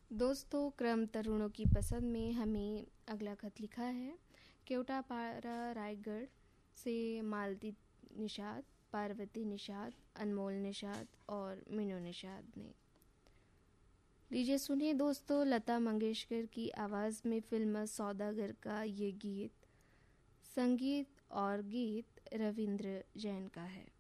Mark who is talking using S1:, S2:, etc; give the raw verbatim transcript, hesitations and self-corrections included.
S1: दोस्तों, क्रम तरुणों की पसंद में हमें अगला खत लिखा है केवटापारा रायगढ़ से मालती निषाद, पार्वती निषाद, अनमोल निषाद और मीनू निषाद ने। लीजिए सुनिए दोस्तों, लता मंगेशकर की आवाज़ में फिल्म सौदागर का ये गीत। संगीत और गीत रविंद्र जैन का है।